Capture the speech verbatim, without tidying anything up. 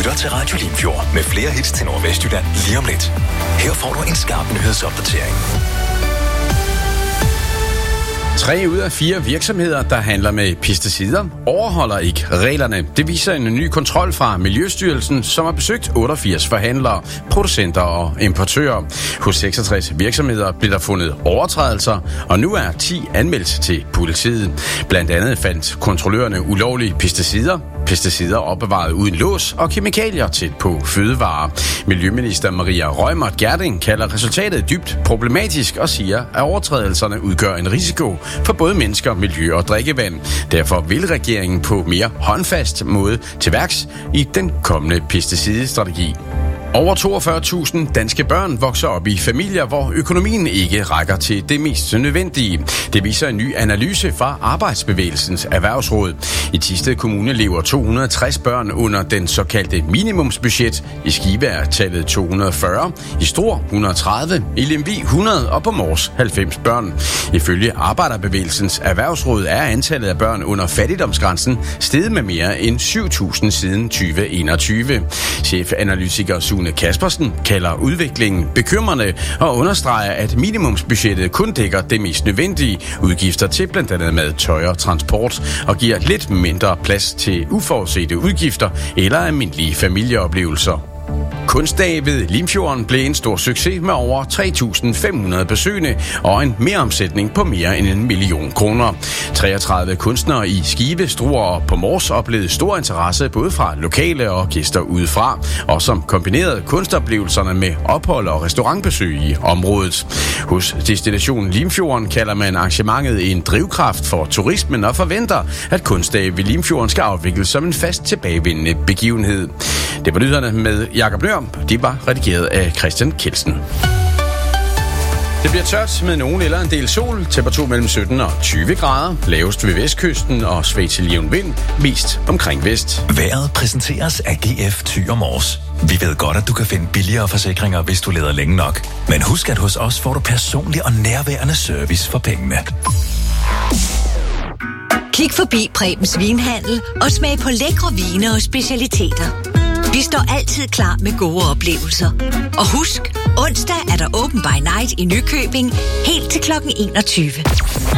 lytter til Radio Limfjord med flere hits til Nordvestjylland lige om lidt. Her får du en skarp nyhedsopdatering. Tre ud af fire virksomheder, der handler med pesticider, overholder ikke reglerne. Det viser en ny kontrol fra Miljøstyrelsen, som har besøgt otteogfirs forhandlere, producenter og importører. Hos seksogtres virksomheder blev der fundet overtrædelser, og nu er ti anmeldt til politiet. Blandt andet fandt kontrollørerne ulovlige pesticider, pesticider opbevaret uden lås og kemikalier tæt på fødevarer. Miljøminister Maria Reumert Gjerding kalder resultatet dybt problematisk og siger, at overtrædelserne udgør en risiko for både mennesker, miljø og drikkevand. Derfor vil regeringen på mere håndfast måde til værks i den kommende pesticidstrategi. Over toogfyrre tusind danske børn vokser op i familier, hvor økonomien ikke rækker til det mest nødvendige. Det viser en ny analyse fra Arbejdsbevægelsens Erhvervsråd. I Thisted Kommune lever to hundrede og tres børn under den såkaldte minimumsbudget. I Skive er tallet to hundrede og fyrre, i Struer et hundrede og tredive, i Lemvig hundrede og på Mors halvfems børn. Ifølge Arbejderbevægelsens Erhvervsråd er antallet af børn under fattigdomsgrænsen steget med mere end syv tusind siden tyve enogtyve. Chefanalytiker Sune Kaspersen kalder udviklingen bekymrende og understreger, at minimumsbudgettet kun dækker det mest nødvendige udgifter til blandt andet mad, tøj og transport og giver lidt mindre plads til uforudsete udgifter eller almindelige familieoplevelser. Kunstdag ved Limfjorden blev en stor succes med over tre tusind fem hundrede besøgende og en meromsætning på mere end en million kroner. treogtredive kunstnere i Skive, Struer og på Mors oplevede stor interesse både fra lokale og gæster udefra, og som kombinerede kunstoplevelserne med ophold og restaurantbesøg i området. Hos destinationen Limfjorden kalder man arrangementet en drivkraft for turismen og forventer, at Kunstdag ved Limfjorden skal afvikles som en fast tilbagevendende begivenhed. Det var nyhederne med Jakob Nør. De var redigeret af Christian Kelsen. Det bliver tørt med nogen eller en del sol. Temperatur mellem sytten og tyve grader. Lavest ved vestkysten og svag til jævn vind. Mest omkring vest. Vejret præsenteres af G F Thy og Mors. Vi ved godt, at du kan finde billigere forsikringer, hvis du leder længe nok. Men husk, at hos os får du personlig og nærværende service for pengene. Kig forbi Prebens Vinhandel og smag på lækre vine og specialiteter. Vi står altid klar med gode oplevelser. Og husk, onsdag er der Open by Night i Nykøbing helt til klokken enogtyve.